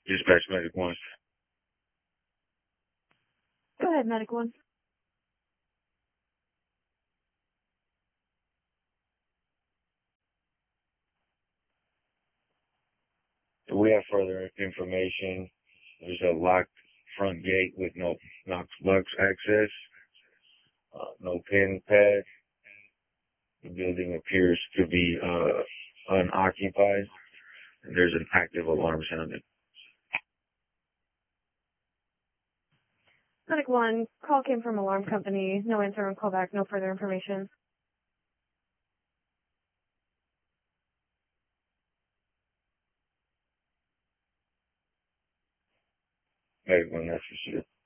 Dispatch Medic 1. Go ahead, Medic 1. We have further information. There's a locked front gate with no Knox access, no pin pad. The building appears to be unoccupied. And there's an active alarm sounding. Medic 1, call came from alarm company. No answer on callback, no further information. Medic 1, that's for sure.